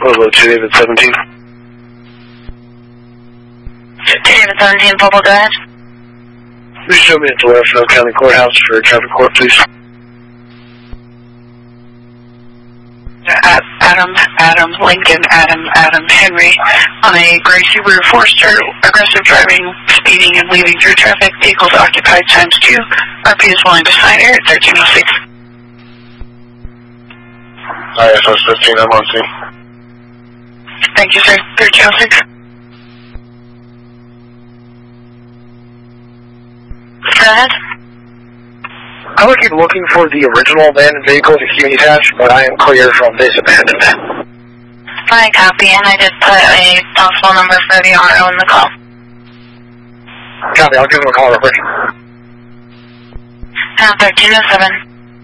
Pueblo to David 17. David 17, Pueblo, go ahead. Please show me at the Lauderdale County Courthouse for traffic court, please. Adam, Lincoln, Adam, Henry, on a gray Subaru Forester, aggressive driving, speeding, and leaving through traffic, vehicles occupied times 2, RP is willing to sign air at 1306. ISS 15, I'm on scene. Thank you, sir. 1306. Go ahead. I would keep looking for the original abandoned vehicle to keep attached, but I am clear from this abandoned. I copy, and I just put a possible number for the RO in the call. Copy, I'll give him a call real quick. 1307.